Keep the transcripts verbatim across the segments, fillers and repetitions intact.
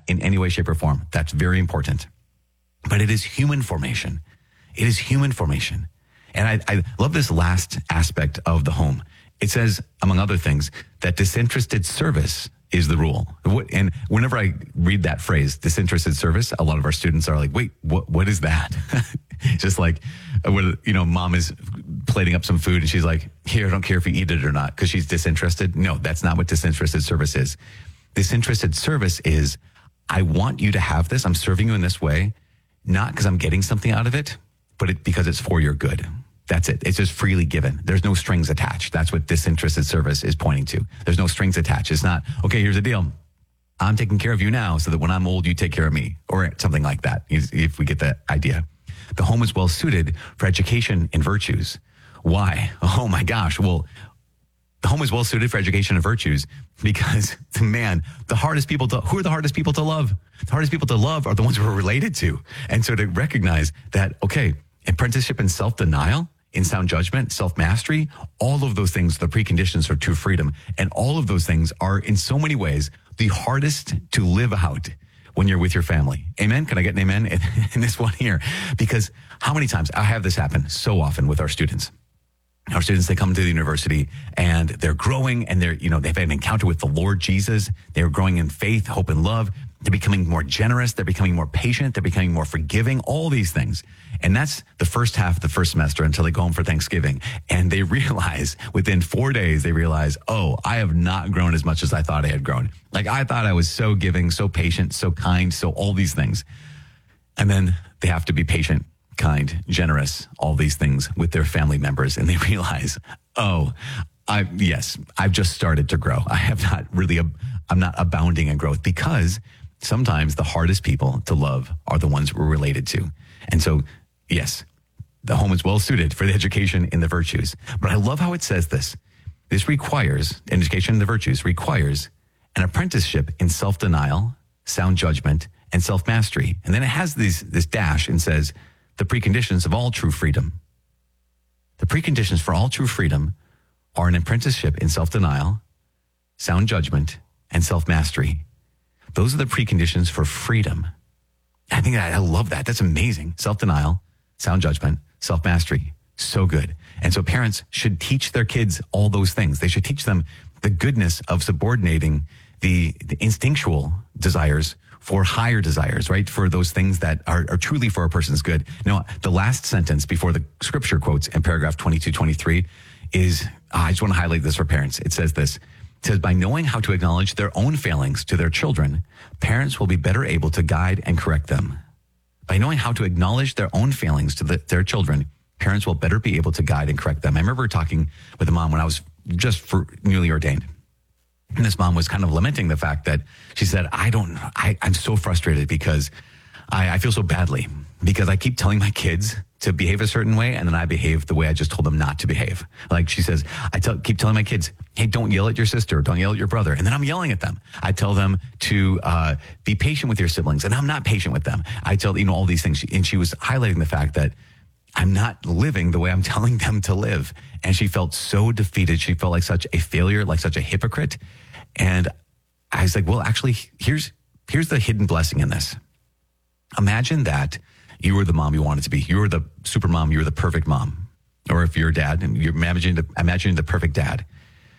in any way, shape, or form. That's very important. But it is human formation. It is human formation. And I, I love this last aspect of the home. It says, among other things, that disinterested service is the rule. And whenever I read that phrase, disinterested service, a lot of our students are like, wait, what, what is that? Just like, you know, mom is plating up some food and she's like, here, I don't care if you eat it or not because she's disinterested. No, that's not what disinterested service is. Disinterested service is, I want you to have this. I'm serving you in this way, not because I'm getting something out of it, but it, because it's for your good. That's it. It's just freely given. There's no strings attached. That's what disinterested service is pointing to. There's no strings attached. It's not, okay, here's the deal. I'm taking care of you now so that when I'm old, you take care of me, or something like that, if we get the idea. The home is well suited for education and virtues. Why? Oh my gosh. Well, the home is well suited for education and virtues because, man, the hardest people to, who are the hardest people to love? The hardest people to love are the ones we're related to. And so to recognize that, okay, apprenticeship and self-denial, in sound judgment, self-mastery, all of those things, the preconditions for true freedom. And all of those things are in so many ways the hardest to live out when you're with your family. Amen? Can I get an amen in, in this one here? Because how many times, I have this happen so often with our students. Our students, they come to the university and they're growing and they're, you know, they've had an encounter with the Lord Jesus. They're growing in faith, hope, and love. They're becoming more generous. They're becoming more patient. They're becoming more forgiving, all these things. And that's the first half of the first semester until they go home for Thanksgiving. And they realize within four days, they realize, oh, I have not grown as much as I thought I had grown. Like I thought I was so giving, so patient, so kind, so all these things. And then they have to be patient, kind, generous, all these things with their family members. And they realize, oh, I, yes, I've just started to grow. I have not really, I'm not abounding in growth because sometimes the hardest people to love are the ones we're related to. And so, yes, the home is well suited for the education in the virtues. But I love how it says this. This requires, education in the virtues requires an apprenticeship in self-denial, sound judgment, and self-mastery. And then it has these, this dash and says, the preconditions of all true freedom. The preconditions for all true freedom are an apprenticeship in self-denial, sound judgment, and self-mastery. Those are the preconditions for freedom. I think I, I love that. That's amazing. Self-denial, sound judgment, self-mastery. So good. And so parents should teach their kids all those things. They should teach them the goodness of subordinating the, the instinctual desires for higher desires, right? For those things that are, are truly for a person's good. Now, the last sentence before the scripture quotes in paragraph twenty-two twenty-three is, I just want to highlight this for parents. It says this. It says, by knowing how to acknowledge their own failings to their children, parents will be better able to guide and correct them. By knowing how to acknowledge their own failings to the, their children, parents will better be able to guide and correct them. I remember talking with a mom when I was just for newly ordained. And this mom was kind of lamenting the fact that she said, I don't, I, I'm so frustrated because I, I feel so badly because I keep telling my kids to behave a certain way, and then I behave the way I just told them not to behave. Like she says, I tell, keep telling my kids, hey, don't yell at your sister, don't yell at your brother. And then I'm yelling at them. I tell them to uh, be patient with your siblings, and I'm not patient with them. I tell, you know, all these things. And she was highlighting the fact that I'm not living the way I'm telling them to live. And she felt so defeated. She felt like such a failure, like such a hypocrite. And I was like, well, actually, here's here's the hidden blessing in this. Imagine that you were the mom you wanted to be. You were the super mom. You were the perfect mom. Or if you're a dad, you're imagining the, imagining the perfect dad.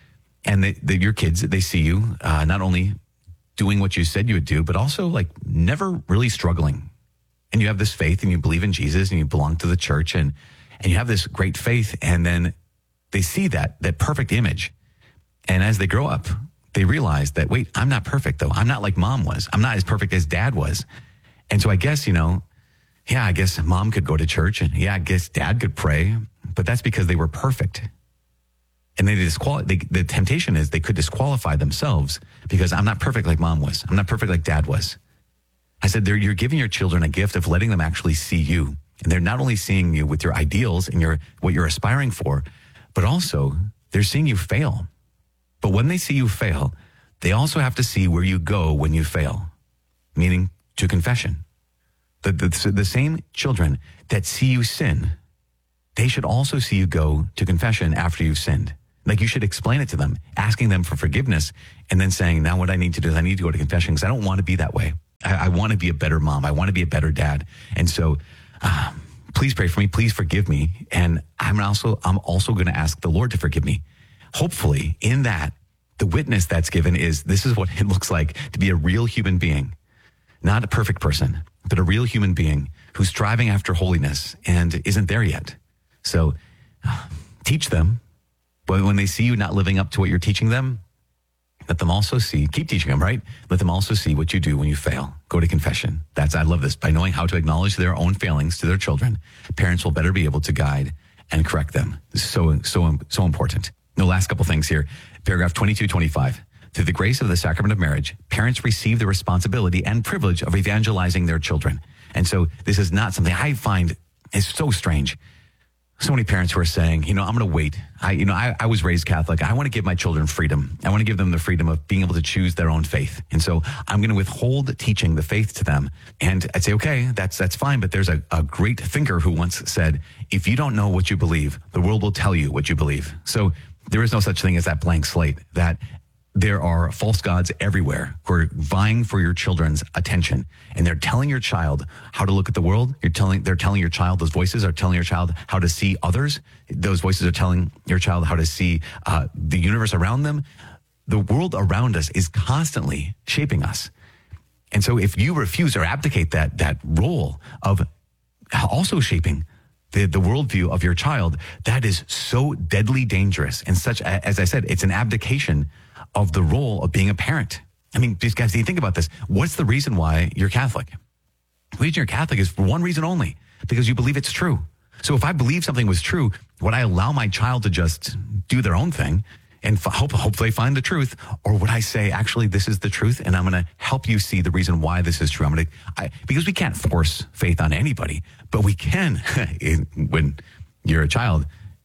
And they, they, your kids, they see you uh, not only doing what you said you would do, but also like never really struggling. And you have this faith and you believe in Jesus and you belong to the church and, and you have this great faith. And then they see that, that perfect image. And as they grow up, they realize that, wait, I'm not perfect though. I'm not like mom was. I'm not as perfect as dad was. And so I guess, you know, yeah, I guess mom could go to church and yeah, I guess dad could pray, but that's because they were perfect. And they disqual- they, the temptation is they could disqualify themselves because I'm not perfect like mom was. I'm not perfect like dad was. I said, you're giving your children a gift of letting them actually see you. And they're not only seeing you with your ideals and your what you're aspiring for, but also they're seeing you fail. But when they see you fail, they also have to see where you go when you fail, meaning to confession. The, the, the same children that see you sin, they should also see you go to confession after you've sinned. Like you should explain it to them, asking them for forgiveness, and then saying, now what I need to do is I need to go to confession because I don't want to be that way. I, I want to be a better mom. I want to be a better dad. And so, um, please pray for me. Please forgive me. And I'm also, I'm also going to ask the Lord to forgive me. Hopefully in that, the witness that's given is this is what it looks like to be a real human being, not a perfect person, but a real human being who's striving after holiness and isn't there yet. So uh, teach them, but when they see you not living up to what you're teaching them, let them also see, keep teaching them, right? Let them also see what you do when you fail. Go to confession. That's, I love this. By knowing how to acknowledge their own failings to their children, parents will better be able to guide and correct them. This is so, so, so important. The last couple things here. Paragraph twenty-two twenty-five. Through the grace of the sacrament of marriage, parents receive the responsibility and privilege of evangelizing their children. And so this is not something I find is so strange. So many parents who are saying, you know, I'm going to wait. I, you know, I, I was raised Catholic. I want to give my children freedom. I want to give them the freedom of being able to choose their own faith. And so I'm going to withhold teaching the faith to them. And I'd say, okay, that's, that's fine. But there's a, a great thinker who once said, if you don't know what you believe, the world will tell you what you believe. So there is no such thing as that blank slate, that there are false gods everywhere who are vying for your children's attention, and they're telling your child how to look at the world. You're telling, they're telling your child, those voices are telling your child how to see others. Those voices are telling your child how to see uh, the universe around them. The world around us is constantly shaping us. And so if you refuse or abdicate that, that role of also shaping the, the worldview of your child, that is so deadly dangerous. And such, as I said, it's an abdication of the role of being a parent. I mean, these guys, you think about this. What's the reason why you're Catholic? The reason you're Catholic is for one reason only, because you believe it's true. So if I believe something was true, would I allow my child to just do their own thing and f- hope, hope they find the truth? Or would I say, actually, this is the truth, and I'm going to help you see the reason why this is true? I'm going to, I, because we can't force faith on anybody, but we can, when you're a child,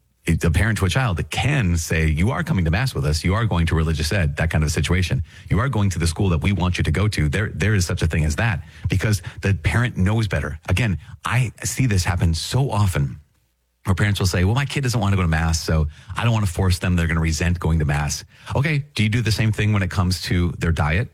a parent to a child that can say, you are coming to mass with us. You are going to religious ed, that kind of a situation. You are going to the school that we want you to go to. There, there is such a thing as that, because the parent knows better. Again, I see this happen so often where parents will say, well, my kid doesn't want to go to mass, so I don't want to force them. They're going to resent going to mass. Okay. Do you do the same thing when it comes to their diet?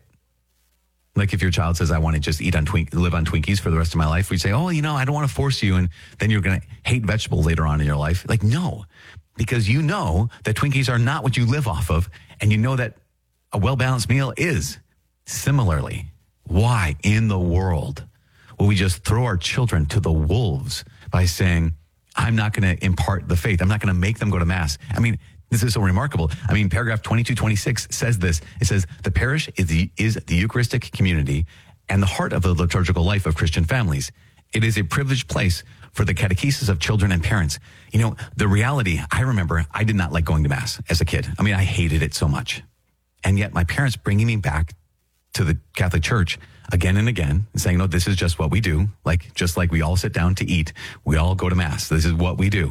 Like if your child says, I want to just eat on twink, live on Twinkies for the rest of my life, we say, oh, you know, I don't want to force you. And then you're going to hate vegetables later on in your life. Like, no, because you know that Twinkies are not what you live off of. And you know that a well-balanced meal is. Similarly, why in the world will we just throw our children to the wolves by saying, I'm not going to impart the faith. I'm not going to make them go to mass. I mean, this is so remarkable. I mean, paragraph twenty-two twenty-six says this. It says, the parish is the, is the Eucharistic community and the heart of the liturgical life of Christian families. It is a privileged place for the catechesis of children and parents. You know, the reality, I remember I did not like going to mass as a kid. I mean, I hated it so much. And yet my parents bringing me back to the Catholic Church again and again and saying, no, this is just what we do. Like, just like we all sit down to eat, we all go to mass. This is what we do.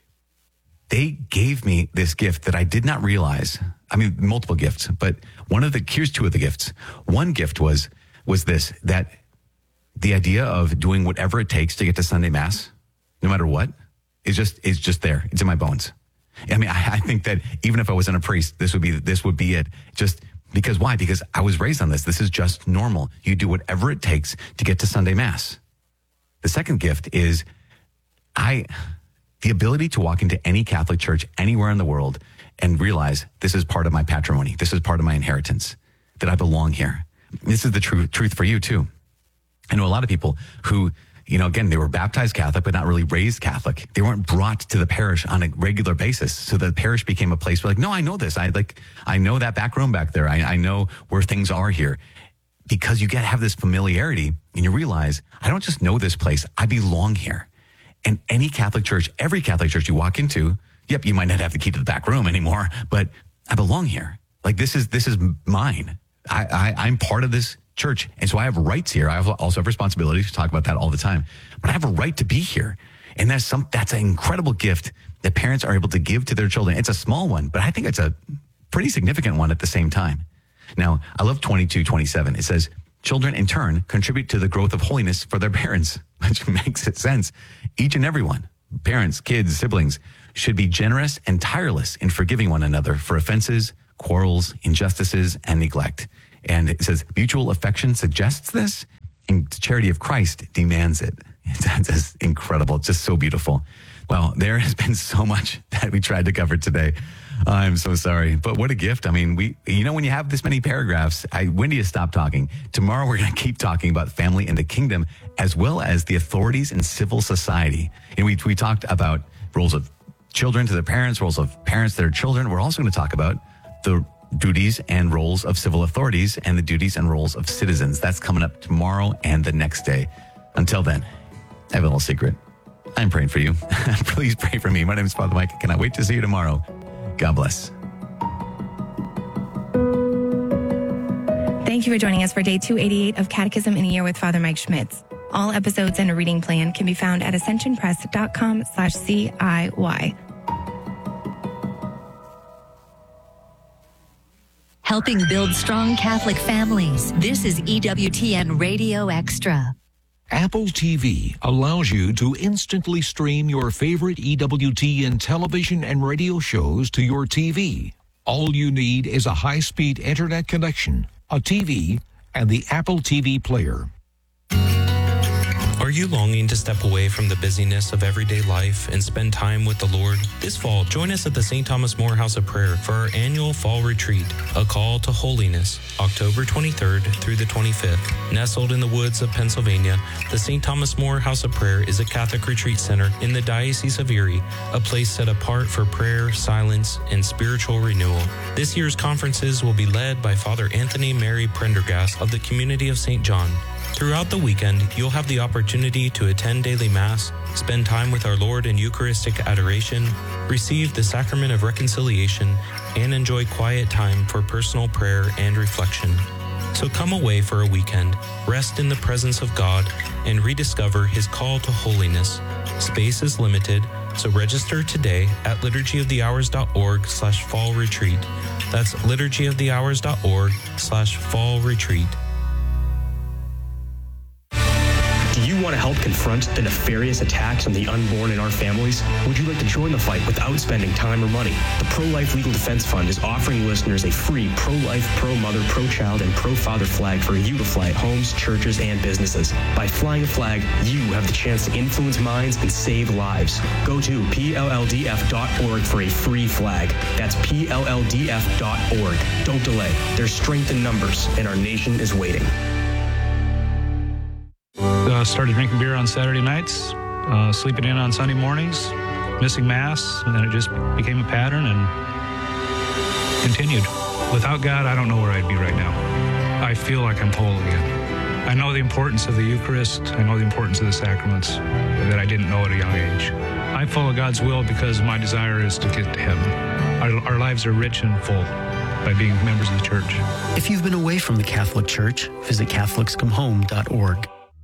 They gave me this gift that I did not realize. I mean, multiple gifts, but one of the, here's two of the gifts. One gift was, was this, that the idea of doing whatever it takes to get to Sunday Mass, no matter what, is just, is just there. It's in my bones. I mean, I, I think that even if I wasn't a priest, this would be, this would be it. Just because why? Because I was raised on this. This is just normal. You do whatever it takes to get to Sunday Mass. The second gift is I, the ability to walk into any Catholic church anywhere in the world and realize this is part of my patrimony. This is part of my inheritance, that I belong here. This is the true truth for you too. I know a lot of people who, you know, again, they were baptized Catholic, but not really raised Catholic. They weren't brought to the parish on a regular basis. So the parish became a place where like, no, I know this. I like, I know that back room back there. I, I know where things are here. Because you get have this familiarity and you realize, I don't just know this place. I belong here. And any Catholic church, every Catholic church you walk into, yep, you might not have the key to the back room anymore, but I belong here. Like this is, this is mine. I, I, I'm part of this church. And so I have rights here. I also have responsibilities to talk about that all the time, but I have a right to be here. And that's some, that's an incredible gift that parents are able to give to their children. It's a small one, but I think it's a pretty significant one at the same time. Now, I love twenty-two twenty-seven. It says, children in turn contribute to the growth of holiness for their parents, which makes it sense. Each and every one, parents, kids, siblings, should be generous and tireless in forgiving one another for offenses, quarrels, injustices, and neglect. And it says, mutual affection suggests this, and the charity of Christ demands it. That's just incredible. It's just so beautiful. Well, there has been so much that we tried to cover today. I'm so sorry, but what a gift. I mean, we, you know, when you have this many paragraphs, I, when do you stop talking? Tomorrow, we're going to keep talking about family and the kingdom, as well as the authorities in civil society. And we, we talked about roles of children to their parents, roles of parents to their children. We're also going to talk about the duties and roles of civil authorities and the duties and roles of citizens. That's coming up tomorrow and the next day. Until then, I have a little secret. I'm praying for you. Please pray for me. My name is Father Mike. I cannot wait to see you tomorrow. God bless. Thank you for joining us for day two eighty-eight of Catechism in a Year with Father Mike Schmitz. All episodes and a reading plan can be found at ascensionpress.com slash CIY. Helping build strong Catholic families. This is E W T N Radio Extra. Apple T V allows you to instantly stream your favorite E W T N television and radio shows to your T V. All you need is a high-speed internet connection, a T V, and the Apple T V player. Are you longing to step away from the busyness of everyday life and spend time with the Lord? This fall, join us at the Saint Thomas More House of Prayer for our annual fall retreat, A Call to Holiness, October twenty-third through the twenty-fifth. Nestled in the woods of Pennsylvania, the Saint Thomas More House of Prayer is a Catholic retreat center in the Diocese of Erie, a place set apart for prayer, silence, and spiritual renewal. This year's conferences will be led by Father Anthony Mary Prendergast of the Community of Saint John. Throughout the weekend, you'll have the opportunity to attend daily Mass, spend time with our Lord in Eucharistic adoration, receive the Sacrament of Reconciliation, and enjoy quiet time for personal prayer and reflection. So come away for a weekend, rest in the presence of God, and rediscover His call to holiness. Space is limited, so register today at liturgyofthehours.org slash fall retreat. That's liturgyofthehours.org slash fall retreat. Do you want to help confront the nefarious attacks on the unborn in our families? Would you like to join the fight without spending time or money? The Pro-Life Legal Defense Fund is offering listeners a free pro-life, pro-mother, pro-child, and pro-father flag for you to fly at homes, churches, and businesses. By flying a flag, you have the chance to influence minds and save lives. Go to P L L D F dot org for a free flag. That's P L L D F dot org. Don't delay. There's strength in numbers, and our nation is waiting. Uh, started drinking beer on Saturday nights, uh, sleeping in on Sunday mornings, missing Mass, and then it just became a pattern and continued. Without God, I don't know where I'd be right now. I feel like I'm whole again. I know the importance of the Eucharist. I know the importance of the sacraments that I didn't know at a young age. I follow God's will because my desire is to get to heaven. Our, our lives are rich and full by being members of the church. If you've been away from the Catholic Church, visit Catholics Come Home dot org.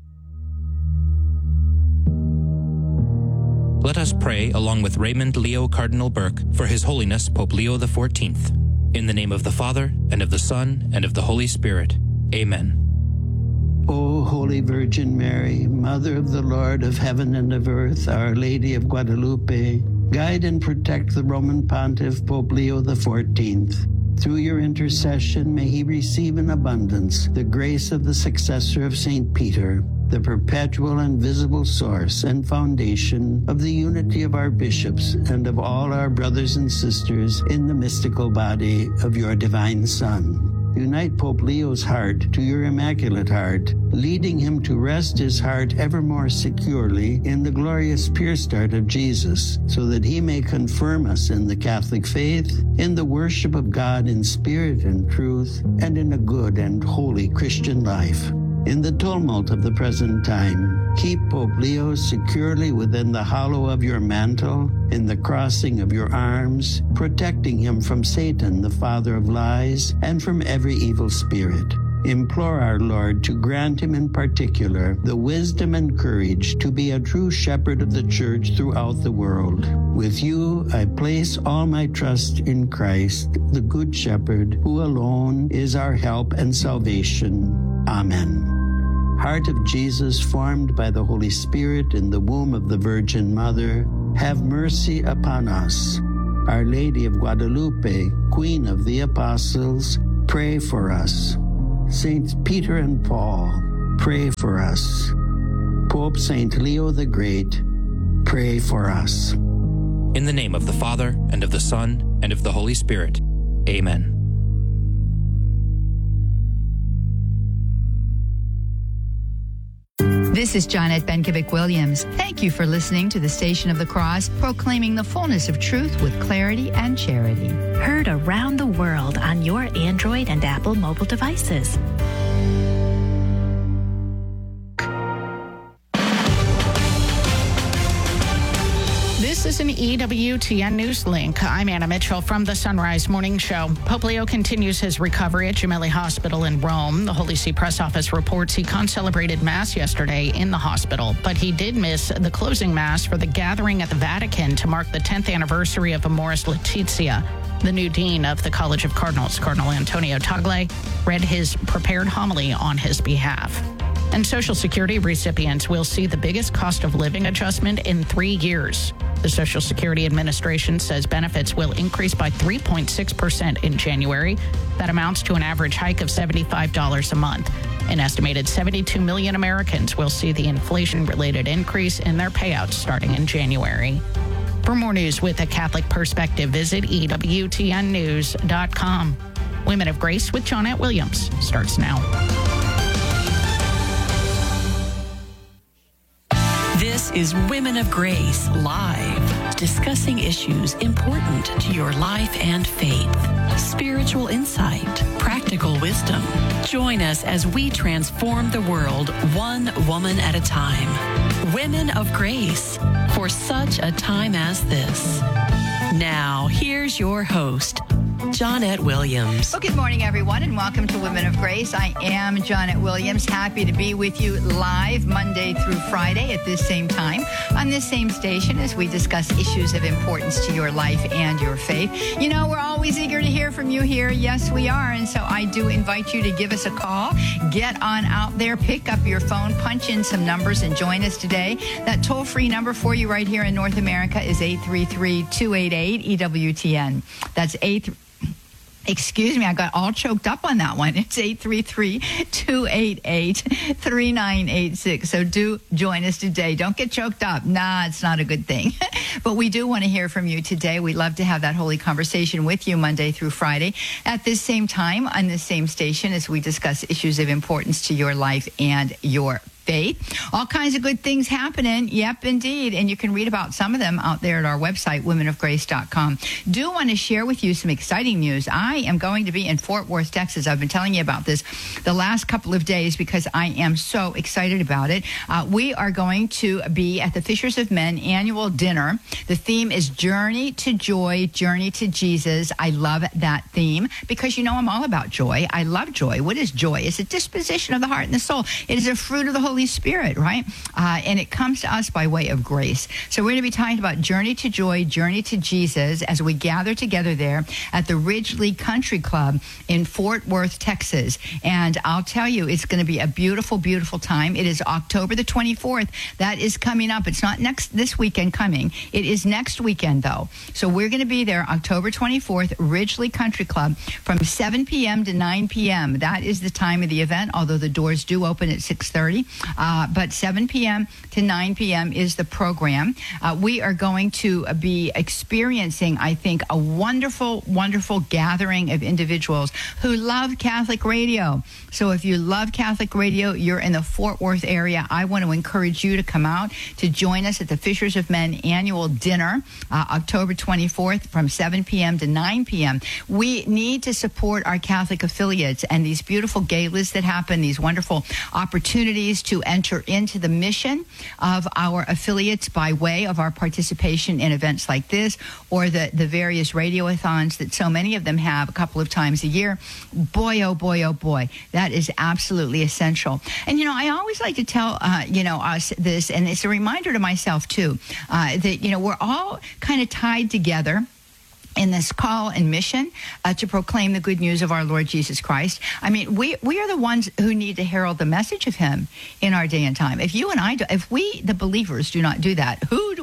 Let us pray along with Raymond Leo Cardinal Burke for His Holiness Pope Leo the fourteenth. In the name of the Father, and of the Son, and of the Holy Spirit. Amen. O Holy Virgin Mary, Mother of the Lord of heaven and of earth, Our Lady of Guadalupe, guide and protect the Roman Pontiff Pope Leo the fourteenth. Through your intercession, may he receive in abundance the grace of the successor of Saint Peter, the perpetual and visible source and foundation of the unity of our bishops and of all our brothers and sisters in the mystical body of your divine Son. Unite Pope Leo's heart to your Immaculate Heart, leading him to rest his heart ever more securely in the glorious pure start of Jesus, so that he may confirm us in the Catholic faith, in the worship of God in spirit and truth, and in a good and holy Christian life. In the tumult of the present time, keep Pope Leo securely within the hollow of your mantle, in the crossing of your arms, protecting him from Satan, the father of lies, and from every evil spirit. Implore our Lord to grant him in particular the wisdom and courage to be a true shepherd of the church throughout the world. With you, I place all my trust in Christ, the Good Shepherd, who alone is our help and salvation. Amen. Heart of Jesus, formed by the Holy Spirit in the womb of the Virgin Mother, have mercy upon us. Our Lady of Guadalupe, Queen of the Apostles, pray for us. Saints Peter and Paul, pray for us. Pope Saint Leo the Great, pray for us. In the name of the Father, and of the Son, and of the Holy Spirit. Amen. This is Jonette Benkovic-Williams. Thank you for listening to the Station of the Cross, proclaiming the fullness of truth with clarity and charity. Heard around the world on your Android and Apple mobile devices. This is an E W T N News Link. I'm Anna Mitchell from the Sunrise Morning Show. Pope Leo continues his recovery at Gemelli Hospital in Rome. The Holy See Press Office reports he concelebrated Mass yesterday in the hospital, but he did miss the closing Mass for the gathering at the Vatican to mark the tenth anniversary of Amoris Laetitia. The new dean of the College of Cardinals, Cardinal Antonio Tagle, read his prepared homily on his behalf. And Social Security recipients will see the biggest cost of living adjustment in three years. The Social Security Administration says benefits will increase by three point six percent in January. That amounts to an average hike of seventy-five dollars a month. An estimated seventy-two million Americans will see the inflation-related increase in their payouts starting in January. For more news with a Catholic perspective, visit E W T N news dot com. Women of Grace with Jonette Williams starts now. This is Women of Grace Live, discussing issues important to your life and faith. Spiritual insight, practical wisdom. Join us as we transform the world one woman at a time. Women of Grace, for such a time as this. Now, here's your host, Jonette Williams. Well, good morning, everyone, and welcome to Women of Grace. I am Jonette Williams, happy to be with you live Monday through Friday at this same time on this same station as we discuss issues of importance to your life and your faith. You know, we're always eager to hear from you here. Yes, we are, and so I do invite you to give us a call. Get on out there, pick up your phone, punch in some numbers, and join us today. That toll-free number for you right here in North America is eight three three, two eight eight, E W T N. That's eight Excuse me, I got all choked up on that one. It's eight three three, two eight eight, three nine eight six. So do join us today. Don't get choked up. Nah, it's not a good thing. But we do want to hear from you today. We love to have that holy conversation with you Monday through Friday at this same time on this same station as we discuss issues of importance to your life and your faith. All kinds of good things happening. Yep, indeed. And you can read about some of them out there at our website, women of grace dot com. Do want to share with you some exciting news. I am going to be in Fort Worth, Texas. I've been telling you about this the last couple of days because I am so excited about it. Uh, we are going to be at the Fishers of Men annual dinner. The theme is Journey to Joy, Journey to Jesus. I love that theme because, you know, I'm all about joy. I love joy. What is joy? It's a disposition of the heart and the soul. It is a fruit of the Holy Holy Spirit, right? Uh, and it comes to us by way of grace. So we're going to be talking about Journey to Joy, Journey to Jesus as we gather together there at the Ridgely Country Club in Fort Worth, Texas. And I'll tell you, it's going to be a beautiful, beautiful time. It is October the twenty-fourth. That is coming up. It's not next this weekend coming. It is next weekend, though. So we're going to be there October twenty-fourth, Ridgely Country Club from seven p.m. to nine p.m. That is the time of the event, although the doors do open at six thirty. Uh, but seven p.m. to nine p.m. is the program. Uh, we are going to be experiencing, I think, a wonderful, wonderful gathering of individuals who love Catholic radio. So if you love Catholic radio, you're in the Fort Worth area, I want to encourage you to come out to join us at the Fishers of Men annual dinner, uh, October twenty-fourth from seven p.m. to nine p.m. We need to support our Catholic affiliates and these beautiful galas that happen, these wonderful opportunities to enter into the mission of our affiliates by way of our participation in events like this or the, the various radiothons that so many of them have a couple of times a year. Boy, oh boy, oh boy, that is absolutely essential. And, you know, I always like to tell, uh, you know, us this, and it's a reminder to myself, too, uh, that, you know, we're all kind of tied together in this call and mission uh, to proclaim the good news of our Lord Jesus Christ. I mean, we we are the ones who need to herald the message of him in our day and time. If you and I, do, if we, the believers, do not do that, who do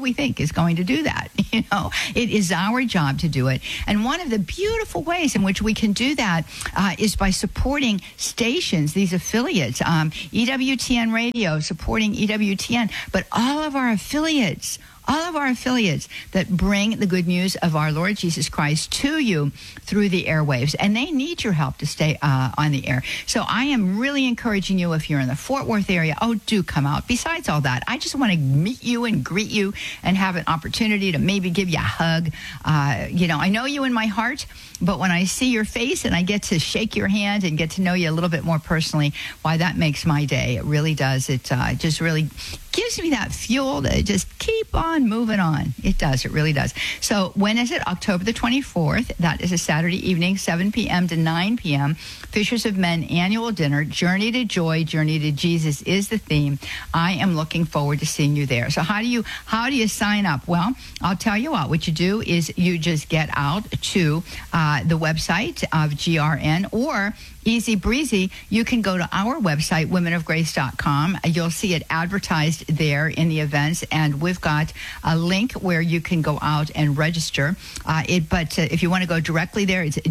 we think is going to do that? You know, it is our job to do it. And one of the beautiful ways in which we can do that uh, is by supporting stations, these affiliates, um, E W T N Radio, supporting E W T N, but all of our affiliates, all of our affiliates that bring the good news of our Lord Jesus Christ to you through the airwaves. And they need your help to stay uh, on the air. So I am really encouraging you, if you're in the Fort Worth area, oh, do come out. Besides all that, I just want to meet you and greet you and have an opportunity to maybe give you a hug. Uh, you know, I know you in my heart, but when I see your face and I get to shake your hand and get to know you a little bit more personally, why, that makes my day. It really does. It uh, just really gives me that fuel to just keep on moving on. It does. It really does. So when is it? October the twenty-fourth. That is a Saturday evening, seven p.m. to nine p.m. Fishers of Men annual dinner. Journey to Joy, Journey to Jesus is the theme. I am looking forward to seeing you there. So how do you how do you sign up? Well, I'll tell you what. What you do is you just get out to uh, the website of G R N, or easy breezy, you can go to our website, women of grace dot com. You'll see it advertised there in the events, and we've got a link where you can go out and register. Uh, it, but uh, if you want to go directly there, it's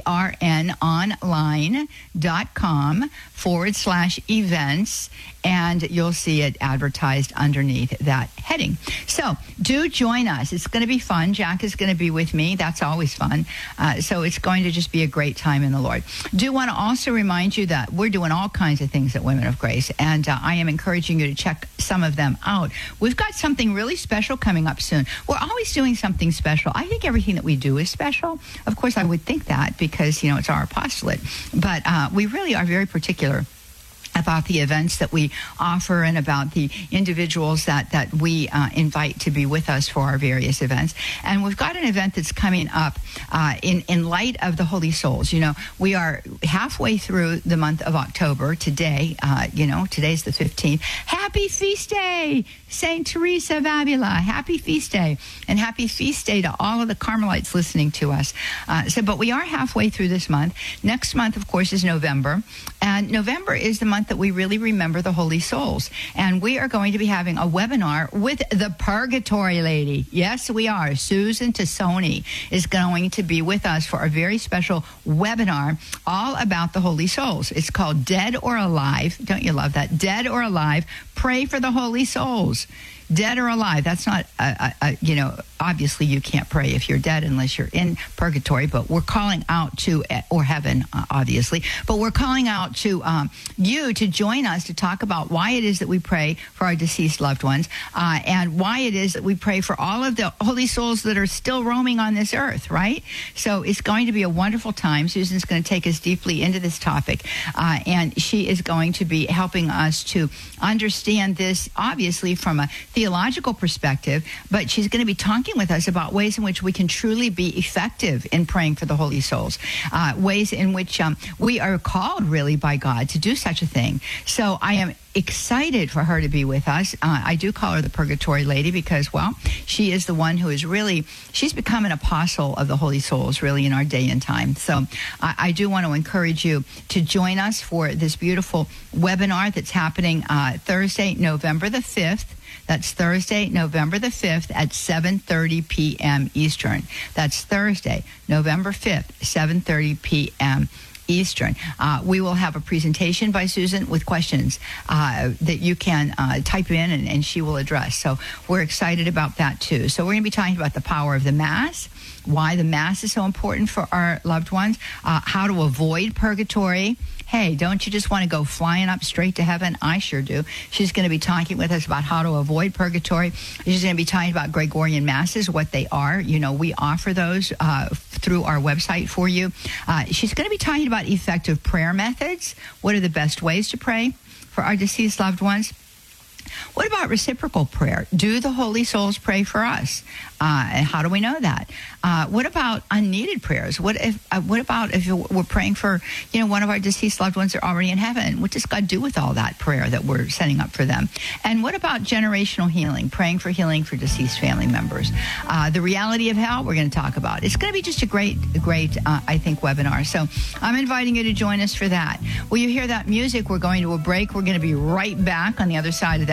grnonline.com forward slash events, and you'll see it advertised underneath that heading. So do join us. It's going to be fun. Jack is going to be with me. That's always fun. Uh, so it's going to just be a great time in the Lord. Do want to also remind you that we're doing all kinds of things at Women of Grace, and uh, I am encouraging you to check some of them out. We've got something really special coming up soon. We're always doing something special. I think everything that we do is special. Of course, I would think that because, you know, it's our apostolate. But uh, we really are very particular about the events that we offer and about the individuals that, that we uh, invite to be with us for our various events. And we've got an event that's coming up uh, in, in light of the Holy Souls. You know, we are halfway through the month of October today. Uh, you know, today's the fifteenth. Happy Feast Day, Saint Teresa of Avila. Happy Feast Day. And happy Feast Day to all of the Carmelites listening to us. Uh, so, but we are halfway through this month. Next month, of course, is November. And November is the month that we really remember the Holy Souls. And we are going to be having a webinar with the Purgatory Lady. Yes, we are. Susan Tassoni is going to be with us for a very special webinar all about the Holy Souls. It's called Dead or Alive. Don't you love that? Dead or Alive. Pray for the Holy Souls. Dead or alive. That's not, uh, uh, you know, obviously you can't pray if you're dead unless you're in purgatory, but we're calling out to, or heaven, uh, obviously, but we're calling out to um, you to join us to talk about why it is that we pray for our deceased loved ones uh, and why it is that we pray for all of the holy souls that are still roaming on this earth, right? So it's going to be a wonderful time. Susan's going to take us deeply into this topic, uh, and she is going to be helping us to understand this, obviously, from a theological perspective, but she's going to be talking with us about ways in which we can truly be effective in praying for the holy souls, uh, ways in which um, we are called really by God to do such a thing. So I am excited for her to be with us. Uh, I do call her the Purgatory Lady because, well, she is the one who is really, she's become an apostle of the Holy Souls, really, in our day and time. So I, I do want to encourage you to join us for this beautiful webinar that's happening uh, Thursday, November the fifth. That's Thursday, November the fifth at seven thirty p.m. Eastern. That's Thursday, November fifth, seven thirty p.m. Eastern. Uh, we will have a presentation by Susan with questions uh, that you can uh, type in and, and she will address. So we're excited about that too. So we're going to be talking about the power of the Mass, why the Mass is so important for our loved ones, uh, how to avoid purgatory. Hey, don't you just want to go flying up straight to heaven? I sure do. She's going to be talking with us about how to avoid purgatory. She's going to be talking about Gregorian Masses, what they are. You know, we offer those uh, through our website for you. Uh, she's going to be talking about effective prayer methods. What are the best ways to pray for our deceased loved ones? What about reciprocal prayer? Do the Holy Souls pray for us? Uh, and how do we know that? Uh, what about unneeded prayers? What if? Uh, what about if we're praying for, you know, one of our deceased loved ones that are already in heaven? What does God do with all that prayer that we're setting up for them? And what about generational healing? Praying for healing for deceased family members. Uh, the reality of hell we're going to talk about. It's going to be just a great, great, uh, I think, webinar. So I'm inviting you to join us for that. Will you hear that music? We're going to a break. We're going to be right back on the other side of that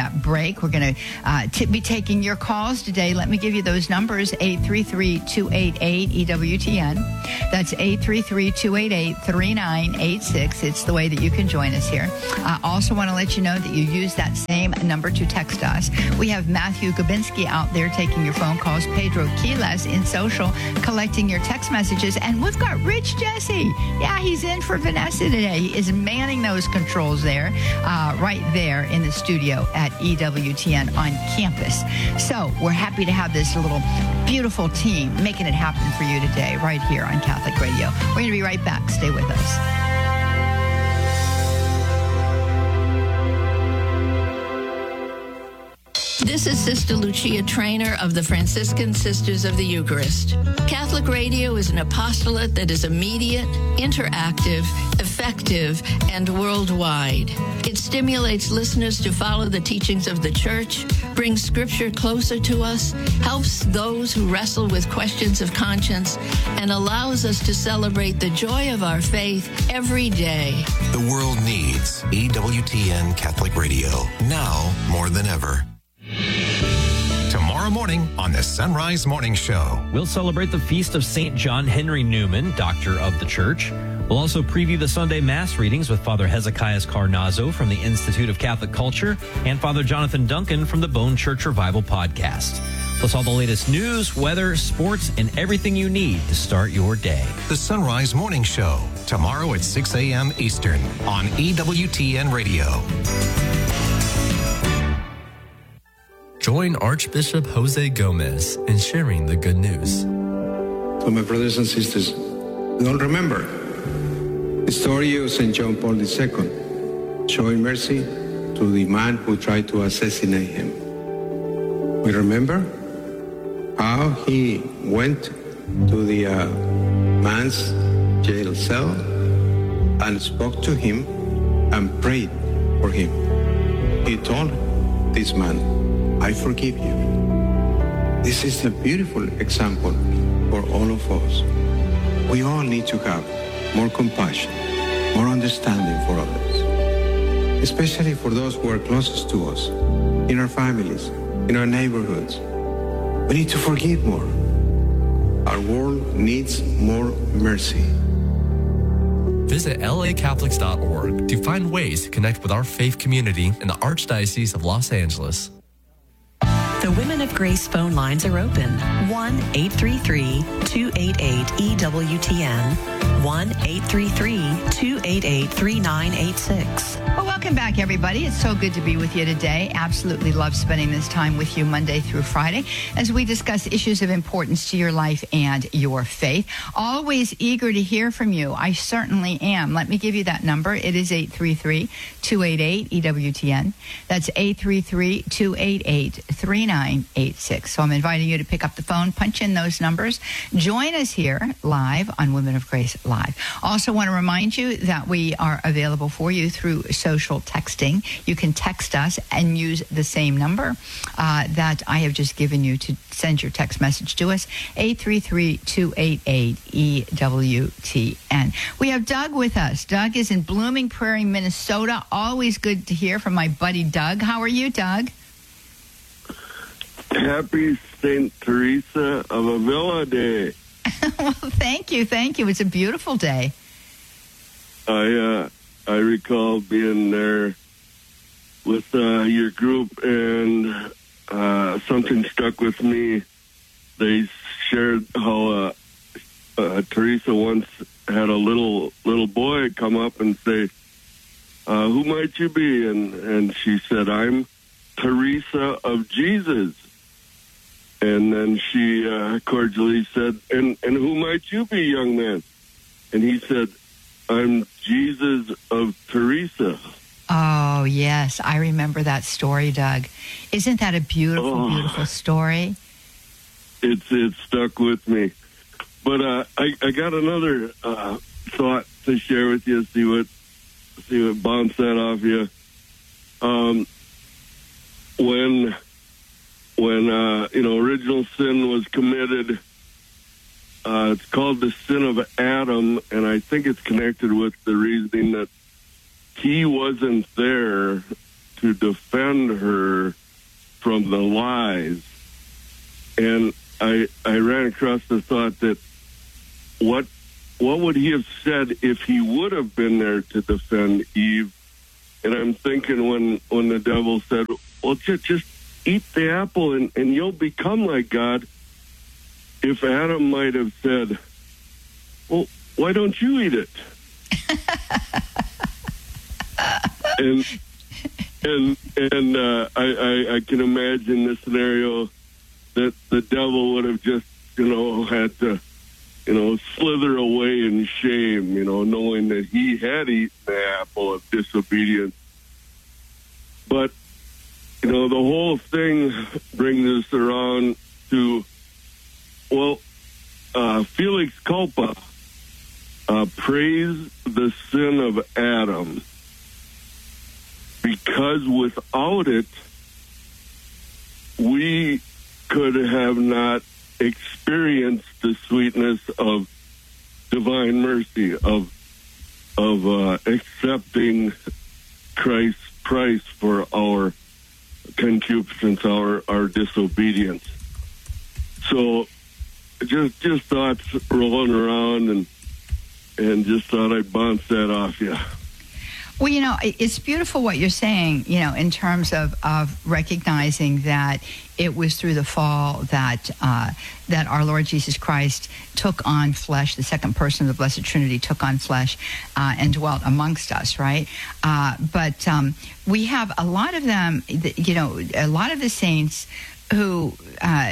that break. We're going to uh, t- be taking your calls today. Let me give you those numbers, eight three three, two eight eight, E W T N. That's eight three three, two eight eight, three nine eight six. It's the way that you can join us here. I uh, also want to let you know that you use that same number to text us. We have Matthew Gabinski out there taking your phone calls, Pedro Quiles in social, collecting your text messages, and we've got Rich Jesse. Yeah, he's in for Vanessa today. He is manning those controls there, uh, right there in the studio at E W T N on campus. So we're happy to have this little beautiful team making it happen for you today, right here on Catholic Radio. We're going to be right back. Stay with us. This is Sister Lucia Trainer of the Franciscan Sisters of the Eucharist. Catholic Radio is an apostolate that is immediate, interactive, effective, and worldwide. It stimulates listeners to follow the teachings of the Church, brings Scripture closer to us, helps those who wrestle with questions of conscience, and allows us to celebrate the joy of our faith every day. The world needs E W T N Catholic Radio, now more than ever. Tomorrow morning on the Sunrise Morning Show, we'll celebrate the feast of Saint John Henry Newman, Doctor of the Church. We'll also preview the Sunday Mass readings with Father Hezekiah Carnazzo from the Institute of Catholic Culture and Father Jonathan Duncan from the Bone Church Revival podcast. Plus all the latest news, weather, sports, and everything you need to start your day. The Sunrise Morning Show, tomorrow at six a.m. Eastern on E W T N Radio. Join Archbishop Jose Gomez in sharing the good news. So my brothers and sisters, don't remember the story of Saint John Paul the Second, showing mercy to the man who tried to assassinate him. We remember how he went to the uh, man's jail cell and spoke to him and prayed for him. He told this man, I forgive you. This is a beautiful example for all of us. We all need to have more compassion, more understanding for others, especially for those who are closest to us, in our families, in our neighborhoods. We need to forgive more. Our world needs more mercy. Visit L A Catholics dot org to find ways to connect with our faith community in the Archdiocese of Los Angeles. The Women of Grace phone lines are open. one eight three three, two eight eight, E W T N. one eight three three, two eight eight, three nine eight six. Well, welcome back, everybody. It's so good to be with you today. Absolutely love spending this time with you Monday through Friday as we discuss issues of importance to your life and your faith. Always eager to hear from you. I certainly am. Let me give you that number. It is eight three three, two eight eight, E W T N. That's eight three three, two eight eight, three nine eight six. So I'm inviting you to pick up the phone, punch in those numbers. Join us here live on Women of Grace Live. Also want to remind you that we are available for you through social texting. You can text us and use the same number uh, that I have just given you to send your text message to us, eight three three, two eight eight, E W T N. We have Doug with us. Doug is in Blooming Prairie, Minnesota. Always good to hear from my buddy Doug. How are you, Doug? Happy Saint Teresa of Avila Day. Well, thank you, thank you. It's a beautiful day. I uh, I recall being there with uh, your group, and uh, something stuck with me. They shared how uh, uh, Teresa once had a little little boy come up and say, uh, "Who might you be?" And and she said, "I'm Teresa of Jesus." And then she uh, cordially said, and, and who might you be, young man? And he said, I'm Jesus of Teresa. Oh, yes. I remember that story, Doug. Isn't that a beautiful, oh, beautiful story? It's it stuck with me. But uh, I, I got another uh, thought to share with you, see what, see what bounced that off you. Um, when... When, uh, you know, original sin was committed, uh, it's called the sin of Adam, and I think it's connected with the reasoning that he wasn't there to defend her from the lies. And I I ran across the thought that what what would he have said if he would have been there to defend Eve? And I'm thinking when, when the devil said, well, just, just eat the apple and, and you'll become like God, if Adam might have said, well, why don't you eat it? and and and uh, I, I, I can imagine the scenario that the devil would have just, you know, had to, you know, slither away in shame, you know, knowing that he had eaten the apple of disobedience. But, you know, the whole thing brings us around to, well, uh, Felix Culpa uh, praised the sin of Adam because without it, we could have not experienced the sweetness of divine mercy, of of uh, accepting Christ's price for our concupiscence, our our disobedience. So, just just thoughts rolling around, and and just thought I'd bounce that off you. Well, you know, it's beautiful what you're saying, you know, in terms of, of recognizing that it was through the fall that uh, that our Lord Jesus Christ took on flesh, the second person of the Blessed Trinity took on flesh uh, and dwelt amongst us, right? Uh, but um, we have a lot of them, you know, a lot of the saints who uh,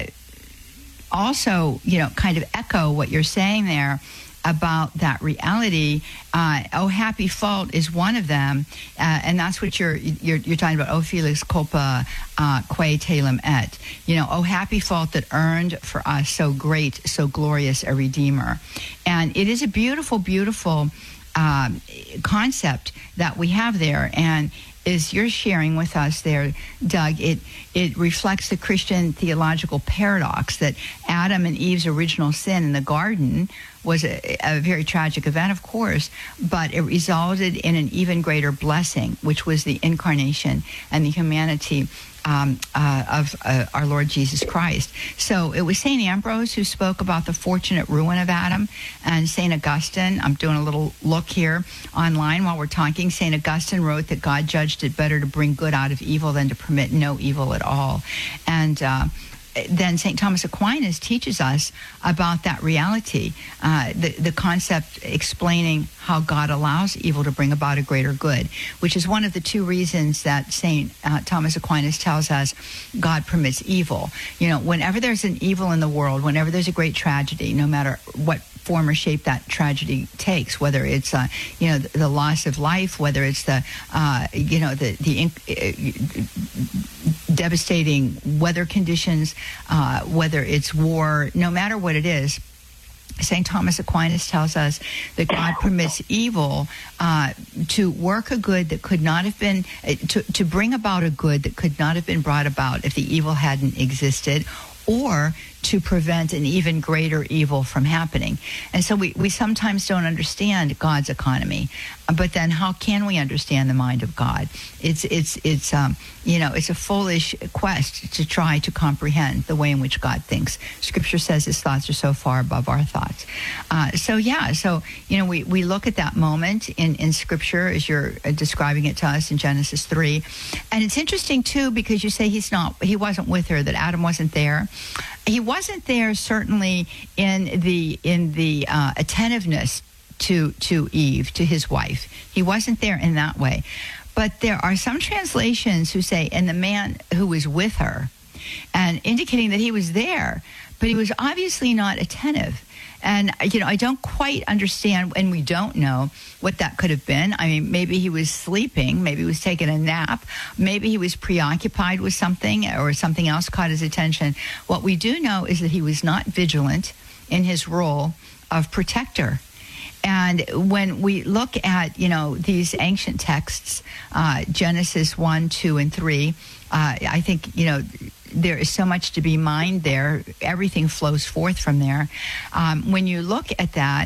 also, you know, kind of echo what you're saying there about that reality. Uh, oh, happy fault is one of them, uh, and that's what you're, you're you're talking about. Oh, Felix culpa uh, quae telum et. You know, oh, happy fault that earned for us so great, so glorious a Redeemer. And it is a beautiful, beautiful uh, concept that we have there. And as you're sharing with us there, Doug, it it reflects the Christian theological paradox that Adam and Eve's original sin in the garden was a, a very tragic event, of course, but it resulted in an even greater blessing, which was the incarnation and the humanity um, uh, of uh, our Lord Jesus Christ. So it was Saint Ambrose who spoke about the fortunate ruin of Adam, and Saint Augustine, I'm doing a little look here online while we're talking, Saint Augustine wrote that God judged it better to bring good out of evil than to permit no evil at all. And uh, then Saint Thomas Aquinas teaches us about that reality, uh, the, the concept explaining how God allows evil to bring about a greater good, which is one of the two reasons that Saint uh, Thomas Aquinas tells us God permits evil. You know, whenever there's an evil in the world, whenever there's a great tragedy, no matter what form or shape that tragedy takes, whether it's uh, you know the, the loss of life, whether it's the uh, you know the the uh, devastating weather conditions, uh, whether it's war, no matter what it is, Saint Thomas Aquinas tells us that God permits evil uh, to work a good that could not have been, uh, to, to bring about a good that could not have been brought about if the evil hadn't existed, or to prevent an even greater evil from happening. And so we, we sometimes don't understand God's economy, but then how can we understand the mind of God? It's it's it's um you know it's a foolish quest to try to comprehend the way in which God thinks. Scripture says His thoughts are so far above our thoughts. Uh, so yeah, so you know we, we look at that moment in, in Scripture as you're describing it to us in Genesis three, and it's interesting too because you say he's not he wasn't with her, that Adam wasn't there. He wasn't there certainly in the in the uh, attentiveness to to Eve, to his wife. He wasn't there in that way. But there are some translations who say, and the man who was with her, and indicating that he was there, but he was obviously not attentive. And, you know, I don't quite understand, and we don't know what that could have been. I mean, maybe he was sleeping, maybe he was taking a nap, maybe he was preoccupied with something or something else caught his attention. What we do know is that he was not vigilant in his role of protector. And when we look at, you know, these ancient texts, uh, Genesis one, two, and three, uh, I think, you know, there is so much to be mined there. Everything flows forth from there. Um, when you look at that,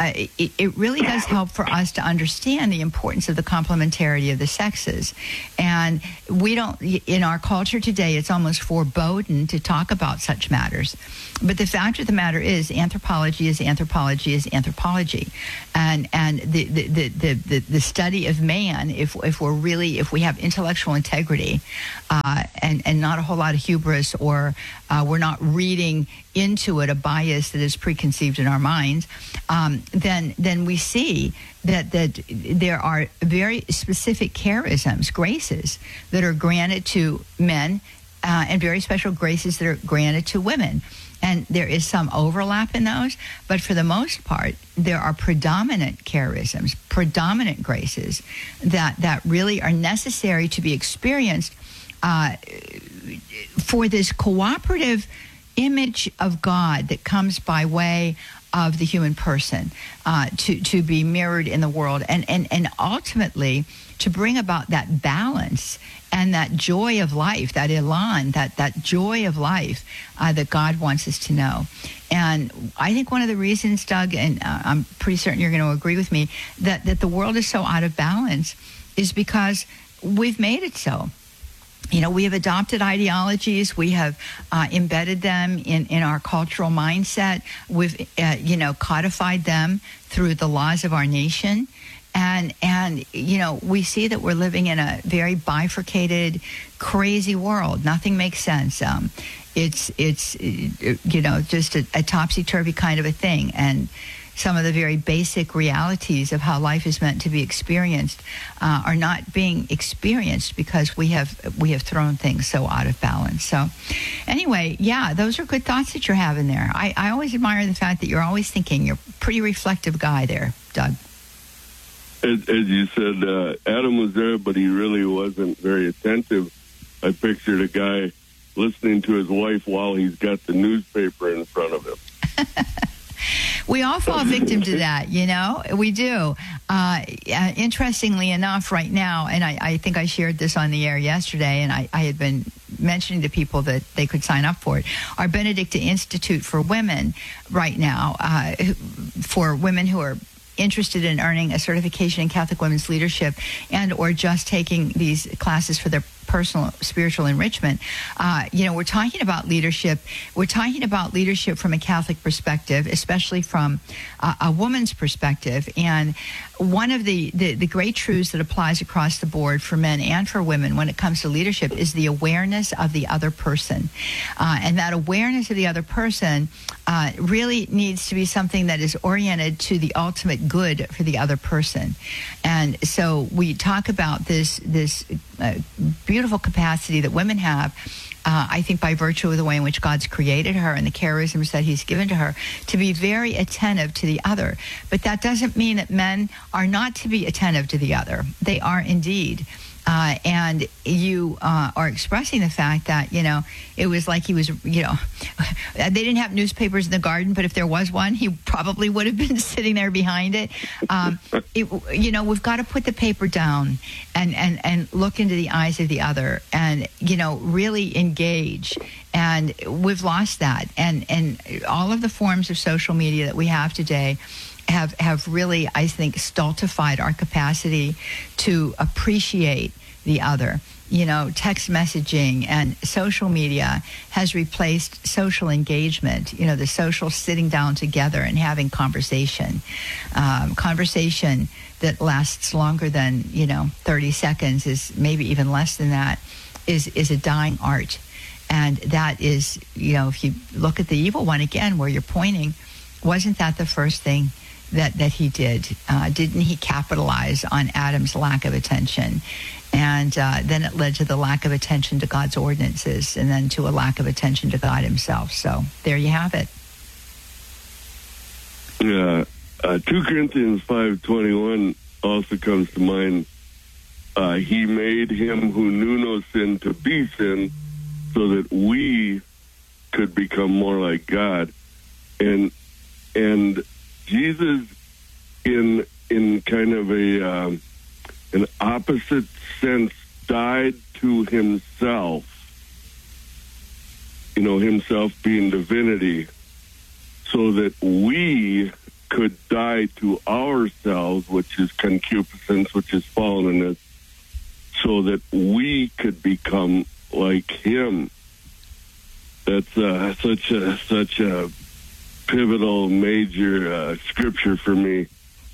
uh, it, it really does help for us to understand the importance of the complementarity of the sexes. And we don't, in our culture today, it's almost foreboding to talk about such matters. But the fact of the matter is, anthropology is anthropology is anthropology. And and the the, the, the, the, the study of man, if if we're really, if we have intellectual integrity uh, and, and not a whole lot of hubris, or uh, we're not reading into it a bias that is preconceived in our minds, um, then then we see that that there are very specific charisms, graces, that are granted to men, uh, and very special graces that are granted to women. And there is some overlap in those, but for the most part, there are predominant charisms, predominant graces that, that really are necessary to be experienced uh, for this cooperative image of God that comes by way of the human person uh, to, to be mirrored in the world, and, and, and ultimately to bring about that balance and that joy of life, that elan, that, that joy of life uh, that God wants us to know. And I think one of the reasons, Doug, and uh, I'm pretty certain you're going to agree with me, that, that the world is so out of balance is because we've made it so. You know, we have adopted ideologies. We have uh, embedded them in, in our cultural mindset. We've, uh, you know, codified them through the laws of our nation. And, and you know, we see that we're living in a very bifurcated, crazy world. Nothing makes sense. Um, it's, it's you know, just a, a topsy-turvy kind of a thing. And some of the very basic realities of how life is meant to be experienced uh, are not being experienced because we have we have thrown things so out of balance. So anyway, yeah, those are good thoughts that you're having there. I, I always admire the fact that you're always thinking. You're a pretty reflective guy there, Doug. As, as you said, uh, Adam was there, but he really wasn't very attentive. I pictured a guy listening to his wife while he's got the newspaper in front of him. We all fall victim to that, you know? We do. Uh, uh, interestingly enough, right now, and I, I think I shared this on the air yesterday, and I, I had been mentioning to people that they could sign up for it. Our Benedicta Institute for Women right now, uh, for women who are interested in earning a certification in Catholic women's leadership and or just taking these classes for their personal spiritual enrichment. Uh, you know, we're talking about leadership. We're talking about leadership from a Catholic perspective, especially from uh, a woman's perspective. And one of the, the, the great truths that applies across the board for men and for women when it comes to leadership is the awareness of the other person. Uh, and that awareness of the other person uh, really needs to be something that is oriented to the ultimate good for the other person. And so we talk about this, this uh, beautiful capacity that women have, uh, I think by virtue of the way in which God's created her and the charisms that he's given to her, to be very attentive to the other. But that doesn't mean that men are not to be attentive to the other. They are indeed. Uh, and you uh, are expressing the fact that, you know, it was like he was, you know, they didn't have newspapers in the garden, but if there was one, he probably would have been sitting there behind it. Um, it you know, we've got to put the paper down and, and, and look into the eyes of the other and, you know, really engage. And we've lost that. And, and all of the forms of social media that we have today have have really, I think, stultified our capacity to appreciate the other. You know, text messaging and social media has replaced social engagement, you know, the social sitting down together and having conversation. Um, conversation that lasts longer than, you know, thirty seconds, is maybe even less than that, is, is a dying art. And that is, you know, if you look at the evil one again, where you're pointing, wasn't that the first thing that, that he did? Uh, didn't he capitalize on Adam's lack of attention? And uh, then it led to the lack of attention to God's ordinances, and then to a lack of attention to God himself. So there you have it. Yeah, uh, Second Corinthians five twenty-one also comes to mind. Uh, he made him who knew no sin to be sin, so that we could become more like God. And and Jesus, in in kind of a um, an opposite sense, died to himself. You know, himself being divinity, so that we could die to ourselves, which is concupiscence, which is fallenness, so that we could become like him. That's uh, such a such a pivotal, major uh, scripture for me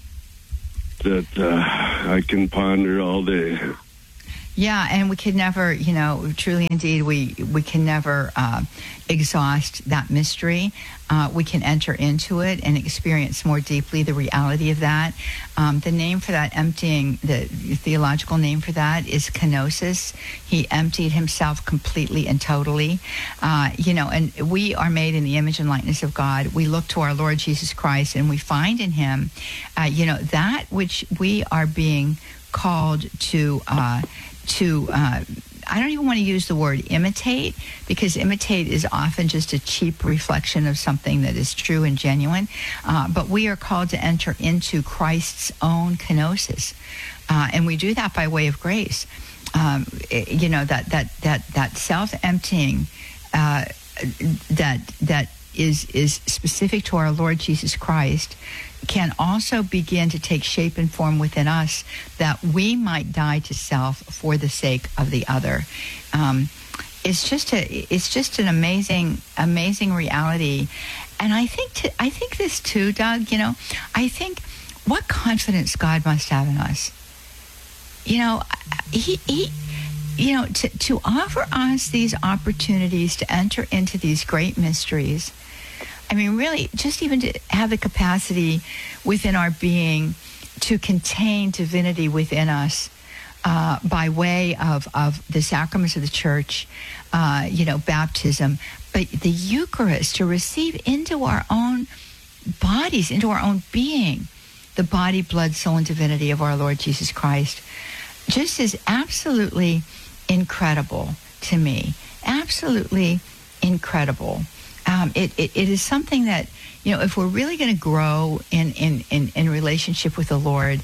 that uh, I can ponder all day. Yeah, and we could never, you know, truly indeed, we, we can never uh, exhaust that mystery. Uh, we can enter into it and experience more deeply the reality of that. Um, the name for that emptying, the theological name for that is kenosis. He emptied himself completely and totally. Uh, you know, and we are made in the image and likeness of God. We look to our Lord Jesus Christ and we find in him, uh, you know, that which we are being called to uh, to uh, I don't even want to use the word imitate, because imitate is often just a cheap reflection of something that is true and genuine. Uh, but we are called to enter into Christ's own kenosis, uh, and we do that by way of grace. Um, it, you know, that that that that self-emptying uh, that that is is specific to our Lord Jesus Christ can also begin to take shape and form within us, that we might die to self for the sake of the other. Um, it's just a, it's just an amazing, amazing reality. And I think, to, I think this too, Doug, you know, I think what confidence God must have in us. You know, he, he you know, to, to offer us these opportunities to enter into these great mysteries. I mean, really, just even to have the capacity within our being to contain divinity within us uh, by way of, of the sacraments of the church, uh, you know, baptism, but the Eucharist, to receive into our own bodies, into our own being, the body, blood, soul, and divinity of our Lord Jesus Christ, just is absolutely incredible to me. Absolutely incredible. Um, it, it, it is something that, you know, if we're really going to grow in, in, in, in relationship with the Lord,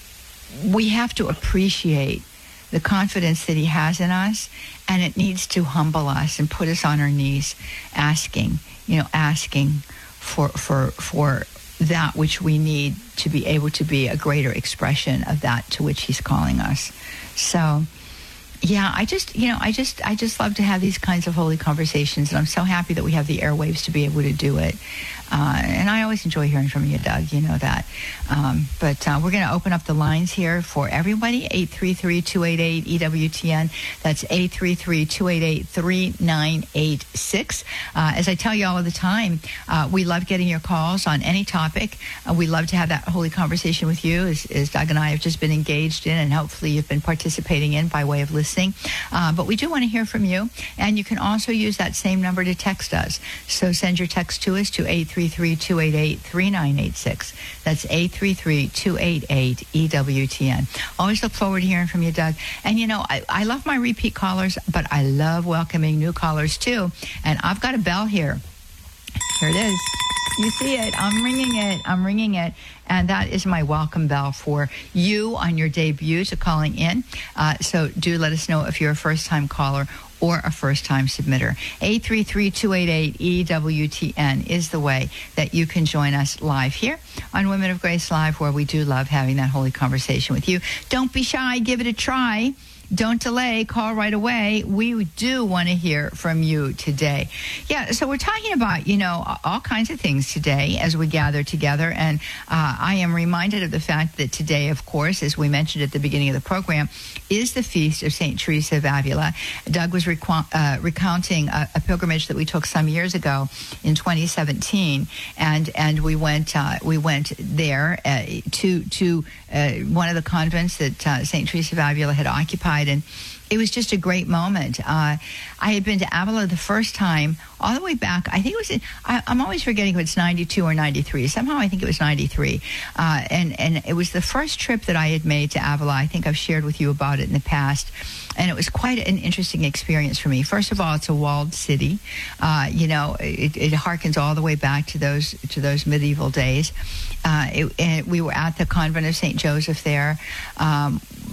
we have to appreciate the confidence that he has in us, and it needs to humble us and put us on our knees asking, you know, asking for, for, for that which we need to be able to be a greater expression of that to which he's calling us. So, yeah, I just, you know, I just, I just love to have these kinds of holy conversations, and I'm so happy that we have the airwaves to be able to do it. Uh, and I always enjoy hearing from you, Doug. You know that. Um, but uh, we're going to open up the lines here for everybody. eight three three, two eight eight, E W T N. That's eight three three, two eight eight, three nine eight six. Uh, as I tell you all of the time, uh, we love getting your calls on any topic. Uh, we love to have that holy conversation with you, as, as Doug and I have just been engaged in, and hopefully you've been participating in by way of listening. Uh, but we do want to hear from you, and you can also use that same number to text us. So send your text to us to eight three three, two eight eight, three nine eight six. That's eight three three, two eight eight, E W T N. Always look forward to hearing from you, Doug. And, you know, I, I love my repeat callers, but I love welcoming new callers, too. And I've got a bell here. Here it is. You see it. I'm ringing it. I'm ringing it. And that is my welcome bell for you on your debut to calling in. Uh, so do let us know if you're a first-time caller or a first-time submitter. eight three three, two eight eight, E W T N is the way that you can join us live here on Women of Grace Live, where we do love having that holy conversation with you. Don't be shy. Give it a try. Don't delay. Call right away. We do want to hear from you today. Yeah, so we're talking about, you know, all kinds of things today as we gather together. And uh, I am reminded of the fact that today, of course, as we mentioned at the beginning of the program, is the feast of Saint Teresa of Avila. Doug was requ- uh, recounting a, a pilgrimage that we took some years ago in twenty seventeen, and and we went uh, we went there uh, to to uh, one of the convents that uh, Saint Teresa of Avila had occupied. And it was just a great moment. Uh, I had been to Avila the first time all the way back. I think it was, in, I, I'm always forgetting if it's ninety-two or ninety-three. Somehow I think it was ninety-three. Uh, and, and it was the first trip that I had made to Avila. I think I've shared with you about it in the past. And it was quite an interesting experience for me. First of all, it's a walled city. Uh, you know, it, it harkens all the way back to those to those medieval days. Uh, it, and we were at the convent of Saint Joseph there. Um,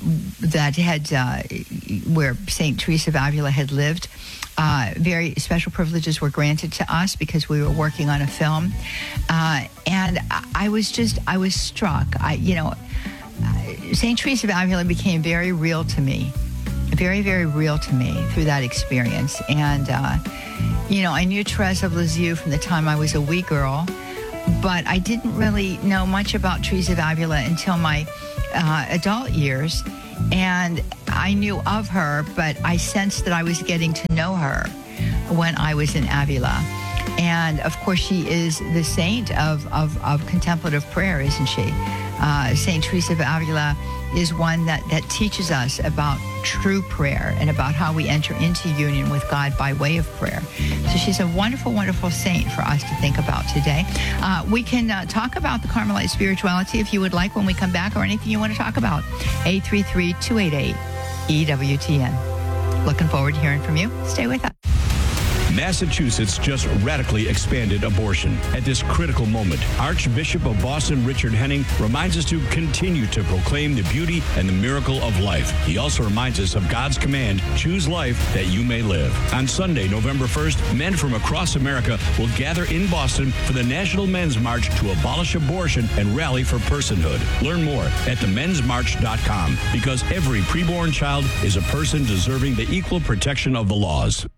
that had uh, where Saint Teresa of Avila had lived. Uh, very special privileges were granted to us because we were working on a film, uh, and I was just I was struck. I you know, Saint Teresa of Avila became very real to me, very very real to me through that experience. And uh, you know, I knew Teresa of Lisieux from the time I was a wee girl, but I didn't really know much about Teresa of Avila until my uh, adult years. And I knew of her, but I sensed that I was getting to know her when I was in Avila. And of course, she is the saint of, of, of contemplative prayer, isn't she? Uh, Saint Teresa of Avila is one that, that teaches us about true prayer and about how we enter into union with God by way of prayer. So she's a wonderful, wonderful saint for us to think about today. Uh, we can uh, talk about the Carmelite spirituality if you would like when we come back, or anything you want to talk about. eight three three, two eight eight, E W T N. Looking forward to hearing from you. Stay with us. Massachusetts just radically expanded abortion. At this critical moment, Archbishop of Boston Richard Henning reminds us to continue to proclaim the beauty and the miracle of life. He also reminds us of God's command, choose life that you may live. On Sunday, November first, men from across America will gather in Boston for the National Men's March to abolish abortion and rally for personhood. Learn more at the men's march dot com, because every preborn child is a person deserving the equal protection of the laws.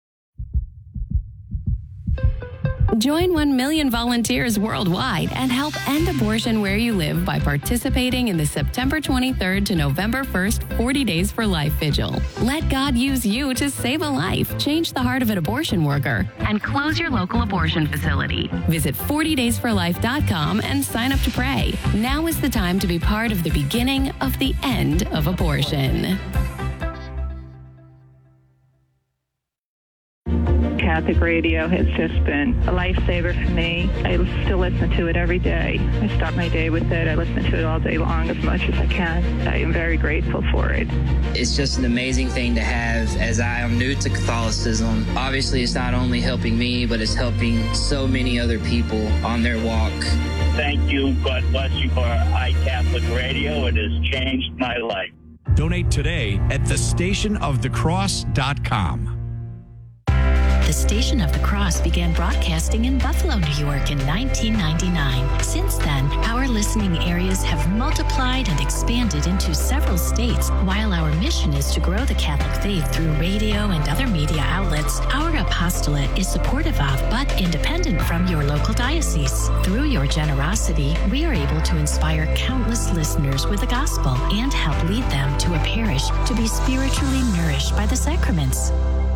Join one million volunteers worldwide and help end abortion where you live by participating in the September twenty-third to November first forty Days for Life Vigil. Let God use you to save a life, change the heart of an abortion worker, and close your local abortion facility. Visit forty days for life dot com and sign up to pray. Now is the time to be part of the beginning of the end of abortion. Catholic radio has just been a lifesaver for me. I still listen to it every day. I start my day with it. I listen to it all day long as much as I can. I am very grateful for it. It's just an amazing thing to have, as I am new to Catholicism. Obviously, it's not only helping me, but it's helping so many other people on their walk. Thank you. God bless you for iCatholic Radio. It has changed my life. Donate today at the station of the cross dot com. The Station of the Cross began broadcasting in Buffalo, New York in nineteen ninety-nine. Since then, our listening areas have multiplied and expanded into several states. While our mission is to grow the Catholic faith through radio and other media outlets, our apostolate is supportive of but independent from your local diocese. Through your generosity, we are able to inspire countless listeners with the gospel and help lead them to a parish to be spiritually nourished by the sacraments.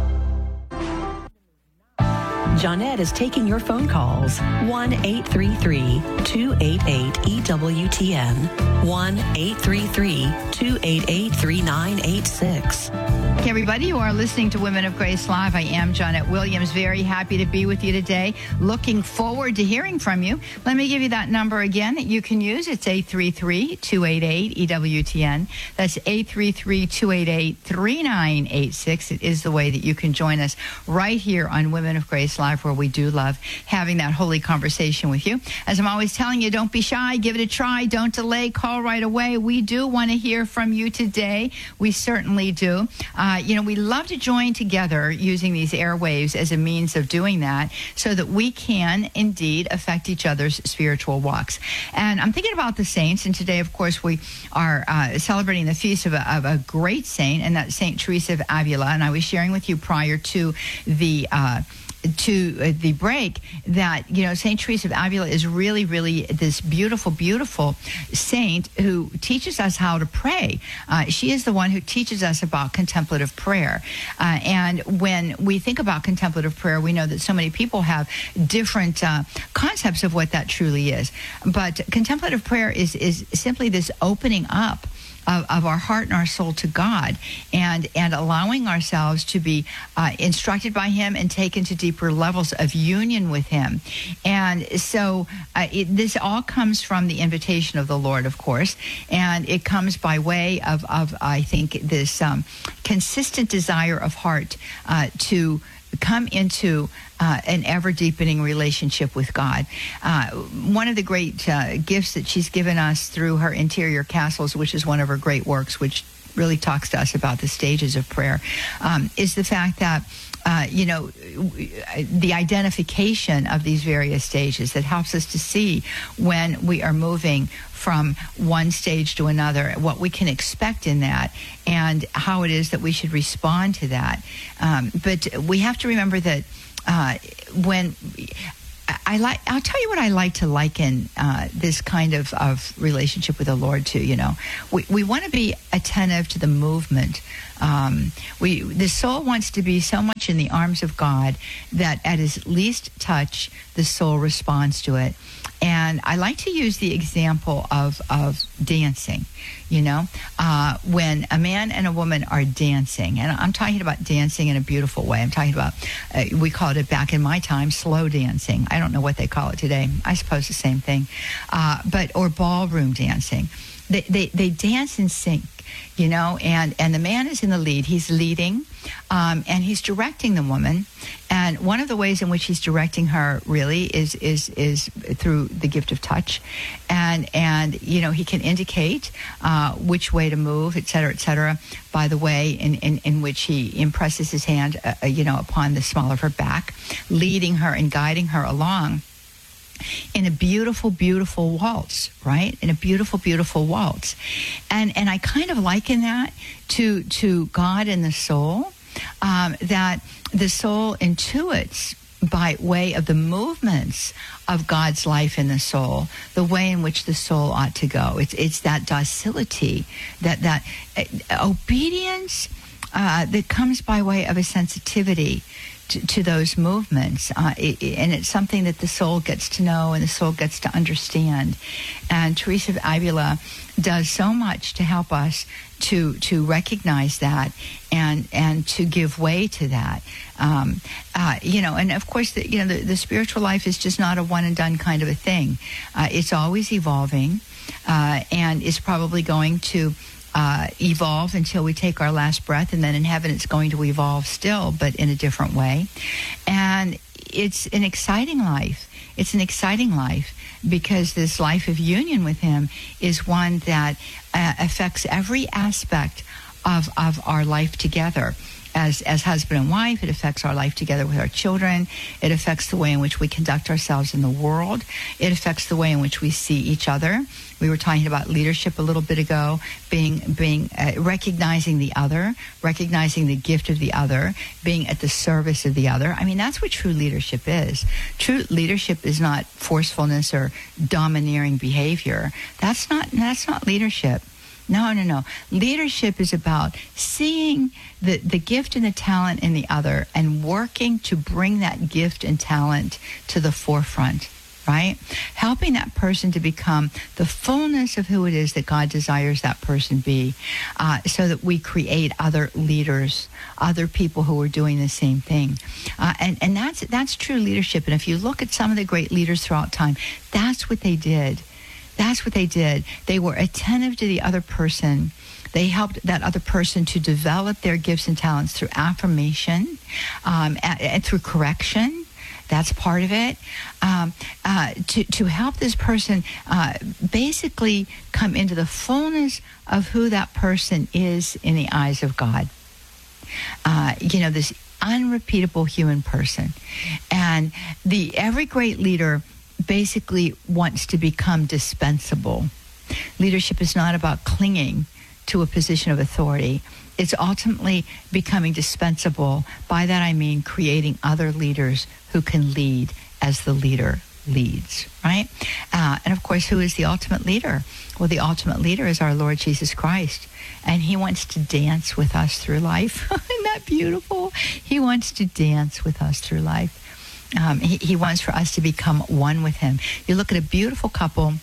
Johnette is taking your phone calls. one eight three three, two eight eight, E W T N. one eight three three, two eight eight, three nine eight six. Hey everybody, you are listening to Women of Grace Live. I am Johnette Williams. Very happy to be with you today. Looking forward to hearing from you. Let me give you that number again that you can use. It's eight three three, two eight eight, E W T N. That's eight three three, two eight eight, three nine eight six. It is the way that you can join us right here on Women of Grace Live, where we do love having that holy conversation with you. As I'm always telling you, don't be shy. Give it a try. Don't delay. Call right away. We do want to hear from you today. We certainly do. Uh, you know, we love to join together using these airwaves as a means of doing that so that we can indeed affect each other's spiritual walks. And I'm thinking about the saints, and today, of course, we are uh, celebrating the feast of a, of a great saint, and that's Saint Teresa of Avila. And I was sharing with you prior to the uh, to uh, the break that, you know, Saint Teresa of Avila is really, really this beautiful, beautiful saint who teaches us how to pray. Uh, she is the one who teaches us about contemplative prayer. Uh, and when we think about contemplative prayer, we know that so many people have different uh, concepts of what that truly is. But contemplative prayer is, is simply this opening up Of, of our heart and our soul to God, and and allowing ourselves to be uh, instructed by Him and taken to deeper levels of union with Him. And so uh, it, this all comes from the invitation of the Lord, of course, and it comes by way of, of I think, this um, consistent desire of heart uh, to come into uh, an ever-deepening relationship with God. Uh, one of the great uh, gifts that she's given us through her Interior Castles, which is one of her great works, which really talks to us about the stages of prayer, um, is the fact that Uh, you know, the identification of these various stages that helps us to see when we are moving from one stage to another, what we can expect in that, and how it is that we should respond to that. Um, but we have to remember that uh, when I like, I'll tell you what I like to liken uh, this kind of, of relationship with the Lord to. You know, we we want to be attentive to the movement. Um, we the soul wants to be so much in the arms of God that at his least touch, the soul responds to it. And I like to use the example of of dancing. You know, uh, when a man and a woman are dancing, and I'm talking about dancing in a beautiful way. I'm talking about, uh, we called it back in my time, slow dancing. I don't know what they call it today. I suppose the same thing. Uh, but, or ballroom dancing. They, they, they dance in sync, you know, and, and the man is in the lead. He's leading, um, and he's directing the woman. And one of the ways in which he's directing her really is is is through the gift of touch. And, and you know, he can indicate uh, which way to move, et cetera, et cetera, by the way in, in, in which he impresses his hand, uh, you know, upon the small of her back, leading her and guiding her along in a beautiful, beautiful waltz, right? In a beautiful, beautiful waltz. And and I kind of liken that to to God and the soul, um, that the soul intuits by way of the movements of God's life in the soul, the way in which the soul ought to go. It's it's that docility, that, that uh, obedience uh, that comes by way of a sensitivity To, to those movements, uh, it, and it's something that the soul gets to know and the soul gets to understand. And Teresa of Avila does so much to help us to to recognize that and and to give way to that. Um, uh, you know, and of course, the, you know, the, the spiritual life is just not a one and done kind of a thing. Uh, it's always evolving, uh, and is probably going to Uh, evolve until we take our last breath, and then in heaven it's going to evolve still, but in a different way. And it's an exciting life. It's an exciting life because this life of union with him is one that uh, affects every aspect of, of our life together. As as husband and wife, it affects our life together with our children. It affects the way in which we conduct ourselves in the world. It affects the way in which we see each other. We were talking about leadership a little bit ago, being being uh, recognizing the other, recognizing the gift of the other, being at the service of the other. I mean, that's what true leadership is. True leadership is not forcefulness or domineering behavior. That's not that's not leadership. No, no, no. Leadership is about seeing the, the gift and the talent in the other and working to bring that gift and talent to the forefront, right? Helping that person to become the fullness of who it is that God desires that person be, uh, so that we create other leaders, other people who are doing the same thing. Uh, and, and that's, that's true leadership. And if you look at some of the great leaders throughout time, that's what they did. That's what they did. They were attentive to the other person. They helped that other person to develop their gifts and talents through affirmation, um, and, and through correction. That's part of it. Um, uh, to, to help this person uh, basically come into the fullness of who that person is in the eyes of God. Uh, you know, this unrepeatable human person. And the every great leader basically wants to become dispensable. Leadership is not about clinging to a position of authority. It's ultimately becoming dispensable. By that I mean creating other leaders who can lead as the leader leads, right? Uh, and of course, who is the ultimate leader? Well, the ultimate leader is our Lord Jesus Christ. And he wants to dance with us through life. Isn't that beautiful? He wants to dance with us through life. Um, he, he wants for us to become one with him. You look at a beautiful couple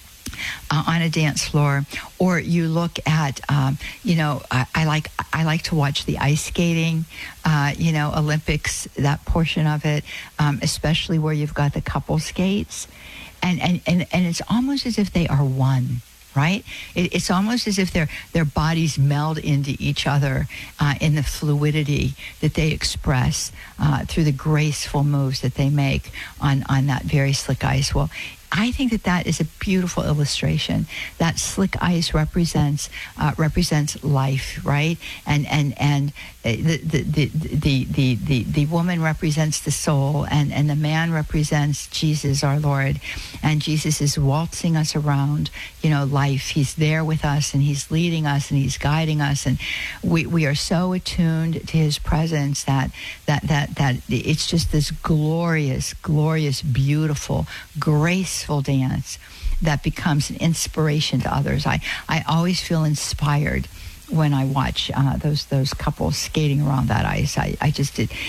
uh, on a dance floor, or you look at, um, you know, I, I like I like to watch the ice skating, uh, you know, Olympics, that portion of it, um, especially where you've got the couple skates, and, and, and, and it's almost as if they are one, right? It, it's almost as if their their bodies meld into each other uh, in the fluidity that they express uh, through the graceful moves that they make on, on that very slick ice. Well, I think that that is a beautiful illustration. That slick ice represents uh, represents life, right? And and and the the the the the the, the woman represents the soul, and, and the man represents Jesus, our Lord. And Jesus is waltzing us around, you know, life. He's there with us, and he's leading us, and he's guiding us, and we we are so attuned to his presence that that that that it's just this glorious, glorious, beautiful, grace. Dance that becomes an inspiration to others. I, I always feel inspired when I watch uh, those those couples skating around that ice. I, I just did.